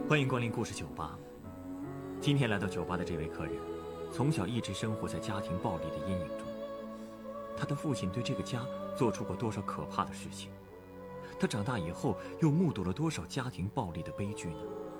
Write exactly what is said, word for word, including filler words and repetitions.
欢迎光临故事酒吧。今天来到酒吧的这位客人，从小一直生活在家庭暴力的阴影中。他的父亲对这个家做出过多少可怕的事情？他长大以后又目睹了多少家庭暴力的悲剧呢？